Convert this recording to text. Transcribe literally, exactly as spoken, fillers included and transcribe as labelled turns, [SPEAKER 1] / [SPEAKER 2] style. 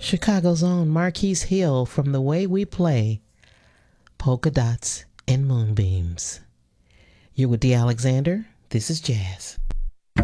[SPEAKER 1] Chicago's own Marquise Hill from The Way We Play, Polka Dots and Moonbeams. You're with D. Alexander. This is Jazz.